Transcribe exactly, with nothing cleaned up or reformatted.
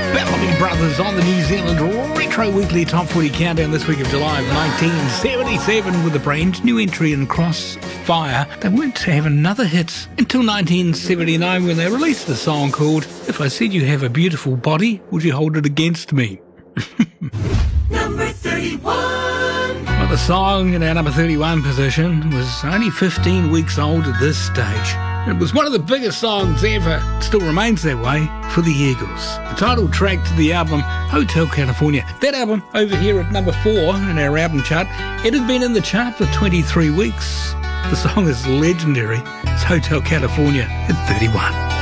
Bellamy Brothers on the New Zealand Retro Weekly Top forty Countdown this week of July of nineteen seventy-seven with a brand new entry in Crossfire. They weren't to have another hit until nineteen seventy-nine when they released a song called If I Said You Have a Beautiful Body, Would You Hold It Against Me? Number thirty-one. Well, the song in our number thirty-one position was only fifteen weeks old at this stage. It was one of the biggest songs ever. It still remains that way for the Eagles. The title track to the album, Hotel California. That album over here at number four in our album chart. It had been in the chart for twenty-three weeks. The song is legendary. It's Hotel California at thirty-one.